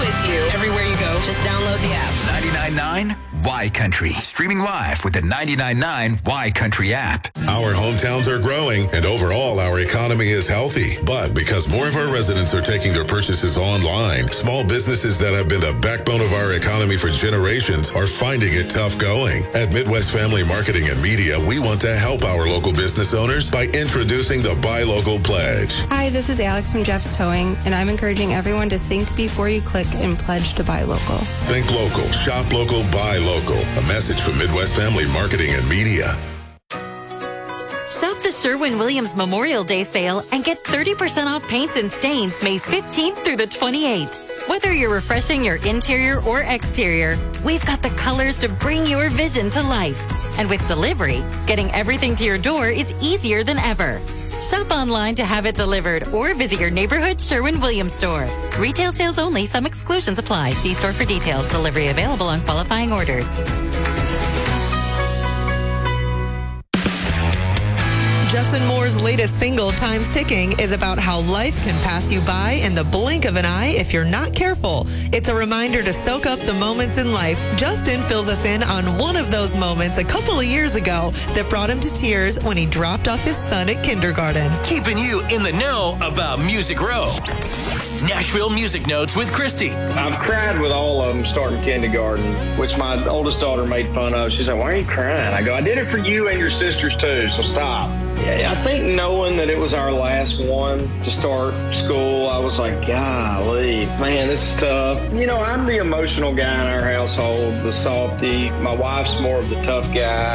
with you everywhere you go. Just download the app. 99.9 Y Country. Streaming live with the 99.9 Y Country app. Our hometowns are growing, and overall, our economy is healthy. But because more of our residents are taking their purchases online, small businesses that have been the backbone of our economy for generations are finding it tough going. At Midwest Family Marketing and Media, we want to help our local business owners by introducing the Buy Local Pledge. Hi, this is Alex from Jeff's Towing, and I'm encouraging everyone to think before you click and pledge to buy local. Think local, shop local, buy local. A message from Midwest Family Marketing and Media. Shop the Sherwin-Williams Memorial Day sale and get 30% off paints and stains May 15th through the 28th. Whether you're refreshing your interior or exterior, we've got the colors to bring your vision to life. And with delivery, getting everything to your door is easier than ever. Shop online to have it delivered or visit your neighborhood Sherwin-Williams store. Retail sales only. Some exclusions apply. See store for details. Delivery available on qualifying orders. Justin Moore's latest single, Time's Ticking, is about how life can pass you by in the blink of an eye if you're not careful. It's a reminder to soak up the moments in life. Justin fills us in on one of those moments a couple of years ago that brought him to tears when he dropped off his son at kindergarten. Keeping you in the know about Music Row. Nashville Music Notes with Christy. I've cried with all of them starting kindergarten, which my oldest daughter made fun of. She said, "Why are you crying?" I go, "I did it for you and your sisters too, so stop." Yeah, I think knowing that it was our last one to start school, I was like, golly, man, this is tough. You know, I'm the emotional guy in our household, the softy. My wife's more of the tough guy.